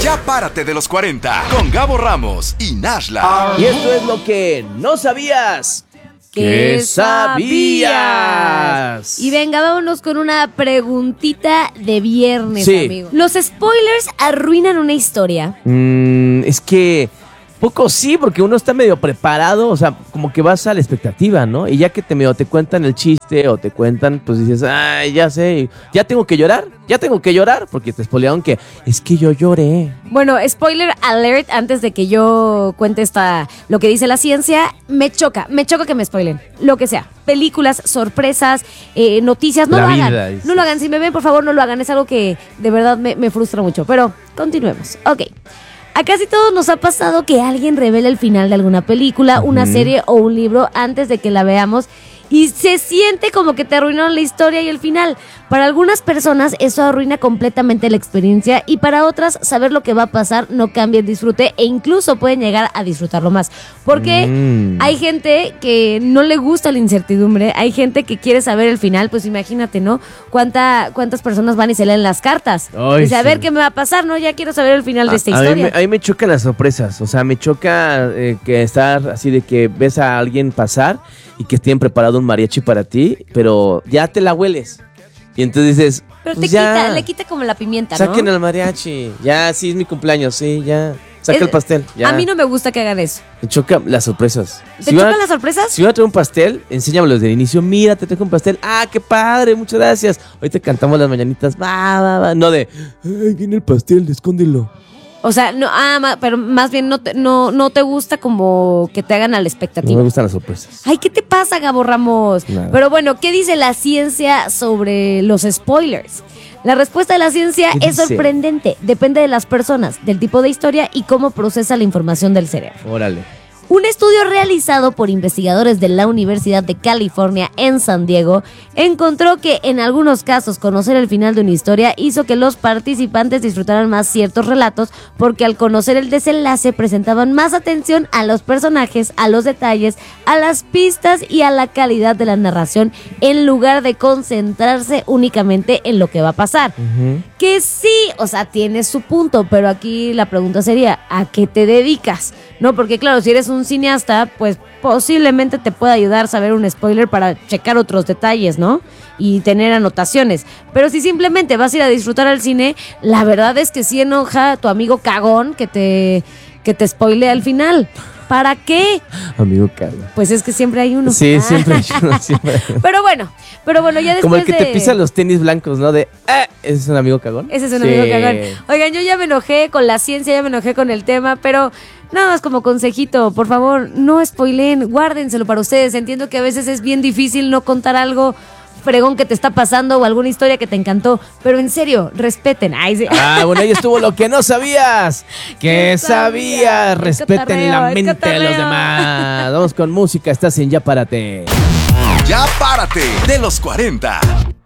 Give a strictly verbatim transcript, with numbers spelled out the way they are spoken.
Ya párate de los cuarenta con Gabo Ramos y Nashla. Y esto es lo que no sabías. ¿Qué sabías? Y venga, vámonos con una preguntita de viernes, sí. amigo. ¿Los spoilers arruinan una historia? Mm, es que poco sí, porque uno está medio preparado, o sea, como que vas a la expectativa, ¿no? Y ya que te medio te cuentan el chiste o te cuentan, pues dices, ay, ya sé, ya tengo que llorar, ya tengo que llorar, porque te spoilearon que es que yo lloré. Bueno, spoiler alert, antes de que yo cuente esta, lo que dice la ciencia, me choca, me choca que me spoilen, lo que sea. Películas, sorpresas, eh, noticias, no La lo vida, hagan, dices. no lo hagan. Si me ven, por favor, no lo hagan, es algo que de verdad me, me frustra mucho, pero continuemos. Ok. A casi todos nos ha pasado que alguien revela el final de alguna película, una Ujú. serie o un libro antes de que la veamos y se siente como que te arruinaron la historia y el final. Para algunas personas eso arruina completamente la experiencia y para otras saber lo que va a pasar no cambia el disfrute e incluso pueden llegar a disfrutarlo más. Porque Mm. hay gente que no le gusta la incertidumbre, hay gente que quiere saber el final, pues imagínate, ¿no? ¿Cuánta, cuántas personas van y se leen las cartas? Ay, Dice, a sí. ver qué me va a pasar, ¿no? Ya quiero saber el final de esta a, a mí historia. me, a mí me chocan las sorpresas, o sea, me choca eh, que estar así de que ves a alguien pasar y que tienen preparado un mariachi para ti, pero ya te la hueles. Y entonces dices, Pero te pues ya, quita, le quita como la pimienta, ¿no? saquen el mariachi, ya, sí es mi cumpleaños, sí, ya, saca Es- el pastel, ya. A mí no me gusta que hagan eso. Me chocan las sorpresas. ¿Te Si van a- chocan las sorpresas? Si van a traer un pastel, enséñamelo desde el inicio. Mira, te traigo un pastel. Ah, qué padre, muchas gracias. Hoy te cantamos las mañanitas. Va, va, va. No de, ay, viene el pastel, escóndelo. O sea, no, ah, ma- pero más bien no te, no, no te gusta como que te hagan a la No expectativa. me gustan las sorpresas. Ay, ¿qué te pasa, Gabo Ramos? Nada. Pero bueno, ¿qué dice la ciencia sobre los spoilers? La respuesta de la ciencia ¿Qué es dice? sorprendente. Depende de las personas, del tipo de historia y cómo procesa la información del cerebro. Órale. Un estudio realizado por investigadores de la Universidad de California en San Diego encontró que en algunos casos conocer el final de una historia hizo que los participantes disfrutaran más ciertos relatos porque al conocer el desenlace presentaban más atención a los personajes, a los detalles, a las pistas y a la calidad de la narración en lugar de concentrarse únicamente en lo que va a pasar. Ujú. Que sí, o sea, tiene su punto, pero aquí la pregunta sería, ¿a qué te dedicas? No, porque claro, si eres un cineasta, pues posiblemente te pueda ayudar a saber un spoiler para checar otros detalles, ¿no? Y tener anotaciones. Pero si simplemente vas a ir a disfrutar al cine, la verdad es que sí enoja a tu amigo cagón que te, que te spoilea al final. ¿Para qué? Amigo Carlos. Pues es que siempre hay uno. Sí, siempre hay uno, siempre hay uno. Pero bueno, pero bueno, ya después Como el que de... te pisa los tenis blancos, ¿no? De, eh, ¿ese es un amigo cagón? Ese es un Sí. amigo cagón. Oigan, yo ya me enojé con la ciencia, ya me enojé con el tema, pero nada más como consejito, por favor, no spoileen, guárdenselo para ustedes. Entiendo que a veces es bien difícil no contar algo fregón que te está pasando o alguna historia que te encantó, pero en serio, respeten. Ay, sí. Ah, bueno, ahí estuvo lo que no sabías. ¿Qué ¿Qué sabías? sabías? Es Respeten cotorreo, la es mente de los cotorreo. demás. Vamos con música, estás en Ya Párate. Ya párate de los cuarenta.